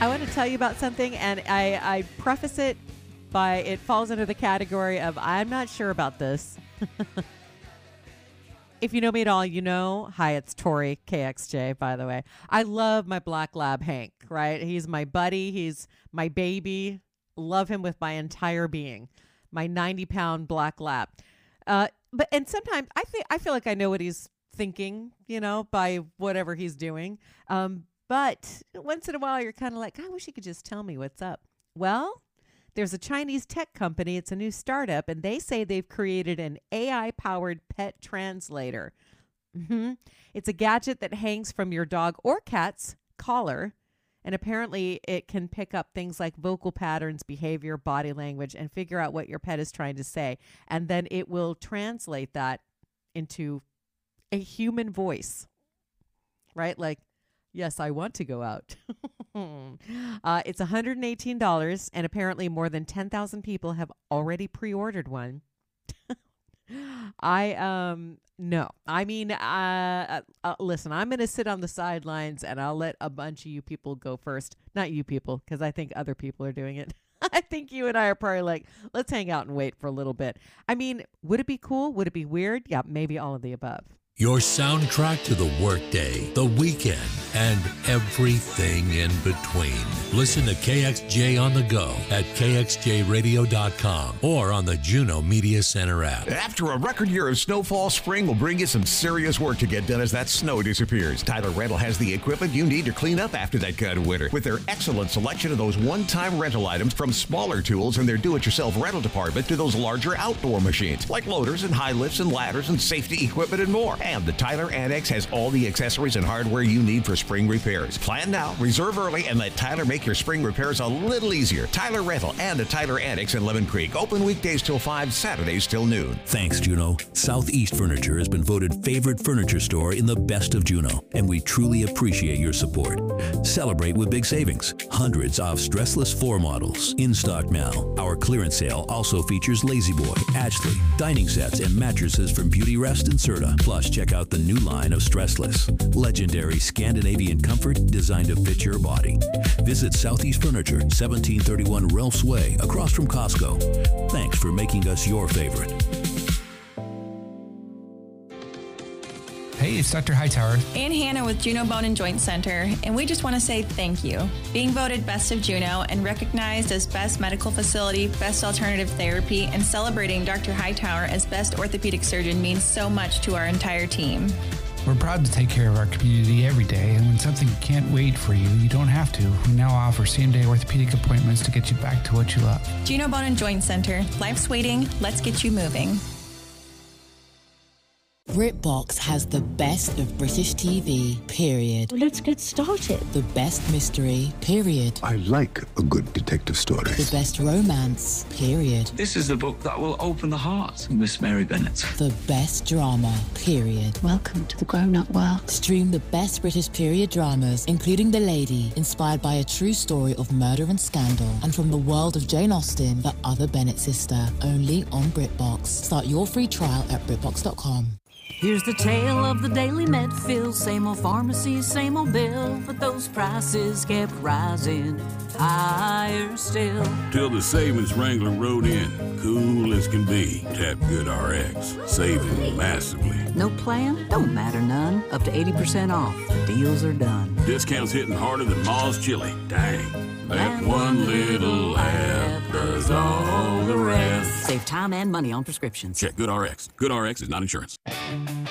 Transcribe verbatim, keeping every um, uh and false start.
I want to tell you about something, and I, I preface it by it falls under the category of I'm not sure about this. If you know me at all, you know, hi, it's Tori, K X J, by the way. I love my black lab, Hank, right? He's my buddy. He's my baby. Love him with my entire being. My ninety-pound black lab. Uh, but and sometimes I think I feel like I know what he's thinking, you know, by whatever he's doing. Um, but once in a while, you're kind of like, I wish he could just tell me what's up. Well, there's a Chinese tech company. It's a new startup, and they say they've created an A I-powered pet translator. Mm-hmm. It's a gadget that hangs from your dog or cat's collar, and apparently it can pick up things like vocal patterns, behavior, body language, and figure out what your pet is trying to say. And then it will translate that into a human voice, right? Like, yes, I want to go out. uh, it's one hundred eighteen dollars, and apparently more than ten thousand people have already pre-ordered one. I, um, no, I mean, uh, uh, listen, I'm going to sit on the sidelines and I'll let a bunch of you people go first. Not you people, because I think other people are doing it. I think you and I are probably like, let's hang out and wait for a little bit. I mean, would it be cool? Would it be weird? Yeah, maybe all of the above. Your soundtrack to the workday, the weekend, and everything in between. Listen to K X J on the go at K X J radio dot com or on the Juno Media Center app. After a record year of snowfall, spring will bring you some serious work to get done as that snow disappears. Tyler Rental has the equipment you need to clean up after that kind of winter. With their excellent selection of those one-time rental items, from smaller tools in their do-it-yourself rental department to those larger outdoor machines like loaders and high lifts and ladders and safety equipment and more. And the Tyler Annex has all the accessories and hardware you need for spring repairs. Plan now, reserve early, and let Tyler make your spring repairs a little easier. Tyler Rental and the Tyler Annex in Lemon Creek. Open weekdays till five, Saturdays till noon. Thanks, Juno. Southeast Furniture has been voted favorite furniture store in the best of Juno, and we truly appreciate your support. Celebrate with big savings. Hundreds of stressless floor models in stock now. Our clearance sale also features Lazy Boy, Ashley, dining sets, and mattresses from Beauty Rest and Serta. Plus, check out the new line of Stressless. Legendary Scandinavian comfort designed to fit your body. Visit Southeast Furniture, seventeen thirty-one Ralph's Way, across from Costco. Thanks for making us your favorite. Hey, it's Doctor Hightower. And Hannah with Juno Bone and Joint Center, and we just want to say thank you. Being voted Best of Juno and recognized as Best Medical Facility, Best Alternative Therapy, and celebrating Doctor Hightower as Best Orthopedic Surgeon means so much to our entire team. We're proud to take care of our community every day, and when something can't wait for you, you don't have to. We now offer same-day orthopedic appointments to get you back to what you love. Juno Bone and Joint Center. Life's waiting. Let's get you moving. BritBox has the best of British T V, period. Well, let's get started. The best mystery, period. I like a good detective story. The best romance, period. This is the book that will open the heart of Miss Mary Bennet. The best drama, period. Welcome to the grown-up world. Stream the best British period dramas, including The Lady, inspired by a true story of murder and scandal, and from the world of Jane Austen, The Other Bennet Sister, only on BritBox. Start your free trial at Brit Box dot com. Here's the tale of the Daily Medfill. Same old pharmacy, same old bill, but those prices kept rising higher still. Till the savings wrangler rode in, cool as can be. Tap GoodRx, saving massively. No plan? Don't matter none. Up to eighty percent off. The deals are done. Discounts hitting harder than Ma's chili. Dang. That one little app does all the rest. Save time and money on prescriptions. Check GoodRx. GoodRx is not insurance.